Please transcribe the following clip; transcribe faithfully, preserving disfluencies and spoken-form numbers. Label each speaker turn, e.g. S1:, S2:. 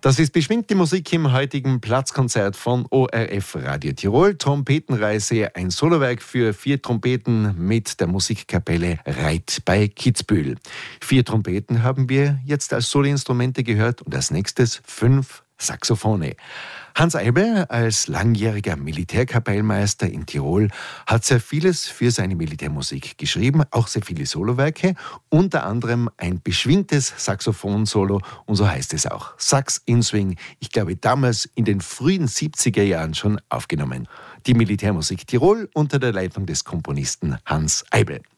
S1: Das ist beschwingte Musik im heutigen Platzkonzert von O R F Radio Tirol. Trompetenreise, ein Solowerk für vier Trompeten mit der Musikkapelle Reit bei Kitzbühel. Vier Trompeten haben wir jetzt als Soloinstrumente gehört und als nächstes fünf Saxophone. Hans Eibel als langjähriger Militärkapellmeister in Tirol hat sehr vieles für seine Militärmusik geschrieben, auch sehr viele Solowerke, unter anderem ein beschwingtes Saxophon-Solo und so heißt es auch, Sax in Swing, ich glaube damals in den frühen siebziger Jahren schon aufgenommen. Die Militärmusik Tirol unter der Leitung des Komponisten Hans Eibel.